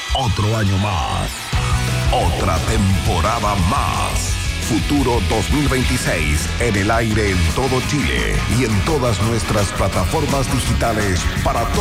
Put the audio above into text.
Otro año más. Otra temporada más. Futuro 2026 en el aire en todo Chile y en todas nuestras plataformas digitales para